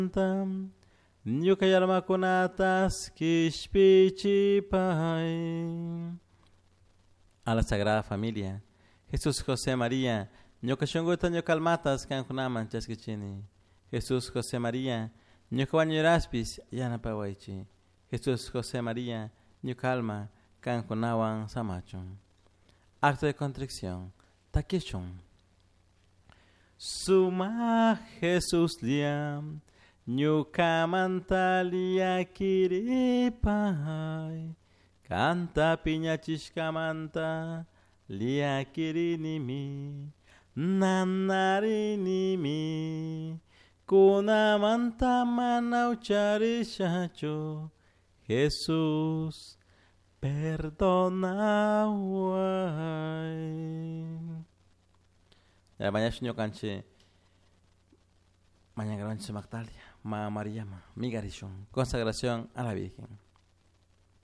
Nyukayarmakunatas kishpichipai. A la Sagrada Familia, Jesús, José, María, ñukashunguta ñukalmatas kankunaman chaskichini. Jesús, José, María, ñukawañuraspis yanapawaychi. Jesús, José, María, ñukalma kankunawan samachun. Acto de contrición, takichun. Suma Jesús liam, ñukamanta liakiripai. Canta piñachishkamanta liakirinimi, nanarinimi, kunamanta manaucharishacho. Jesús, perdonaway. Ya mañana señor canche, mañana grande Magdalia, María, Migarishon, consagración a la Virgen.